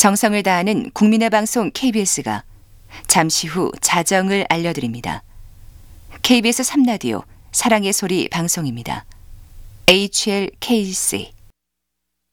정성을 다하는 국민의 방송 KBS가 잠시 후 자정을 알려드립니다. KBS 3라디오 사랑의 소리 방송입니다. HLKC